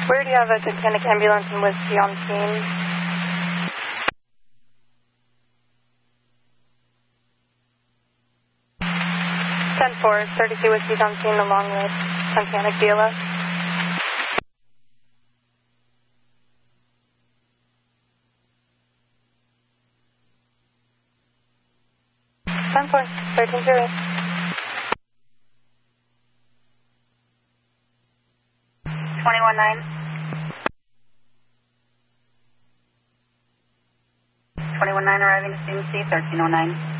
Where do you have a Titanic ambulance and whiskey on scene? 10-4, 32 whiskey's on scene along with Titanic DLS. Ten 4, 13-0. 21-9. 21-9 arriving to CMC, 1309.